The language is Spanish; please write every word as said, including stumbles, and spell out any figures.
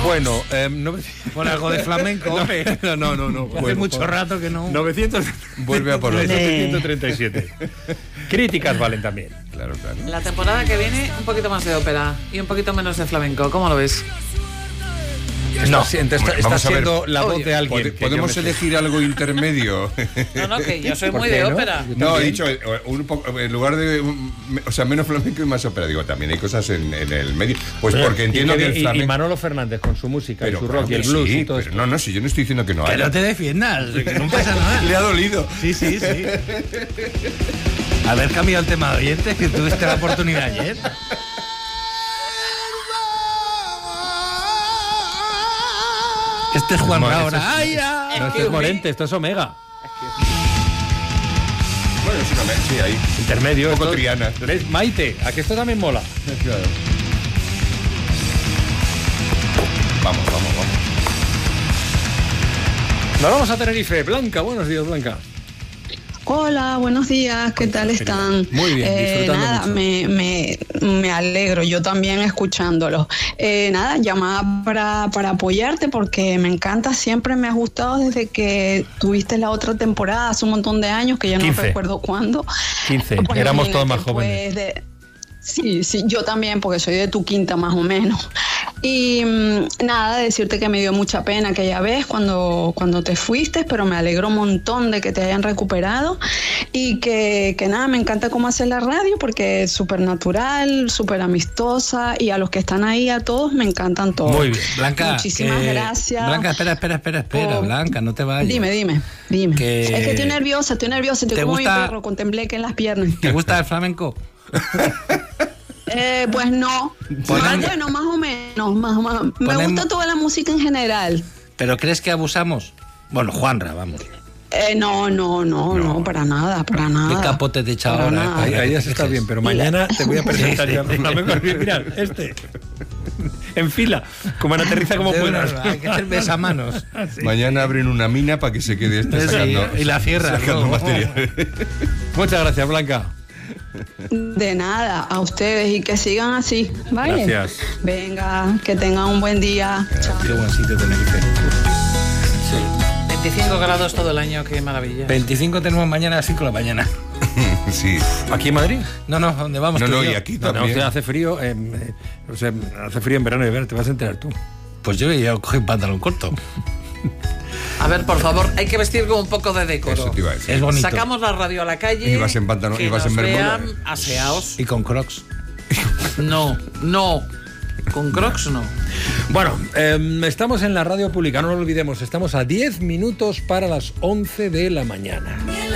Bueno, eh, no, por algo de flamenco. No, no, no. no Hace bueno, mucho por, rato que no. novecientos Vuelve a por los novecientos treinta y siete. Críticas valen también. Claro, claro. La temporada que viene, un poquito más de ópera y un poquito menos de flamenco. ¿Cómo lo ves? No, está, está, está siendo la voz Oye, de alguien. ¿Podemos elegir algo intermedio? No, no, que yo soy ¿Por muy qué de no? ópera. No, he dicho, un poco, en lugar de, o sea, menos flamenco y más ópera. Digo, también hay cosas en, en el medio. Pues porque entiendo y, que el y, flamenco... y Manolo Fernández con su música Pero y su claro rock y el que blues sí, y todo pero esto. no, no, si yo no estoy diciendo que no Que haya. no te defiendas, que no pasa nada. Le ha dolido. Sí, sí, sí. Haber cambiado el tema de oyentes, que tuviste la oportunidad ayer. Este es Juan No, ahora. ese es- ¡Ay, ya! No, esto es Morente, esto es Omega. Bueno, sí, no, me- sí, ahí. Intermedio. Un poco esto- Triana. ¿Ves? Maite, ¿a que esto también mola? Claro. Vamos, vamos, vamos. Nos vamos a Tenerife. Blanca, buenos días, Blanca. Hola, buenos días, ¿qué tal están? Muy bien, Eh, disfrutando nada, mucho. me, me, me alegro, yo también escuchándolo. Eh, nada, llamaba para, para apoyarte porque me encanta, siempre me has gustado desde que tuviste la otra temporada, hace un montón de años, que ya no quince. recuerdo cuándo. quince, Pues éramos todos más imagínate, jóvenes. pues, de- Sí, sí, yo también, porque soy de tu quinta más o menos. Y mmm, nada, decirte que me dio mucha pena aquella vez cuando, cuando te fuiste, pero me alegro un montón de que te hayan recuperado y que, que nada, me encanta cómo haces la radio porque es súper natural, súper amistosa y a los que están ahí, a todos, me encantan todos. Muy bien, Blanca. Muchísimas que- gracias. Blanca, espera, espera, espera, espera, Oh. Blanca, no te vayas. Dime, dime, dime. Que- Es que estoy nerviosa, estoy nerviosa, estoy ¿Te como gusta- mi perro, con tembleque en las piernas. ¿Te gusta el flamenco? Eh, pues no. Ponemos- Ah, bueno, más o menos. Más, más. Me Ponemos- gusta toda la música en general. ¿Pero crees que abusamos? Bueno, Juanra, vamos. Eh, no, no, no, no, para nada, para nada. ¿Qué capote te echa Para ahora? nada. Ahí, ahí ya se está bien, pero mañana te voy a presentar Sí, ya. sí. Flamenco. Mira, este. En fila, como en aterriza como Sí, puedas. Hay que hacer besamanos. Mañana abren una mina para que se quede este Sí, sacando, y la cierran, sacando ¿no? material. Muchas gracias, Blanca. De nada, a ustedes y que sigan así, ¿vale? Gracias. Venga, que tengan un buen día. Chao. Qué buen sitio Tenerife. veinticinco grados todo el año, qué maravilla. veinticinco tenemos mañana a las cinco de la mañana. Sí. ¿Aquí en Madrid? No, no, ¿dónde vamos? No, tú no, y yo? y aquí No, no, también. que hace frío. eh, eh, o sea, hace frío en verano y verano, te vas a enterar tú. Pues yo ya cogí pantalón corto. A ver, por favor, hay que vestir con un poco de decoro. Eso te iba a decir. Es bonito. Sacamos la radio a la calle. Y vas en pantalón- que y vas nos en bermuda. vean aseados. Y con crocs. No, no. Con Crocs no. Bueno, eh, estamos en la radio pública, no lo olvidemos, estamos a diez minutos para las once de la mañana.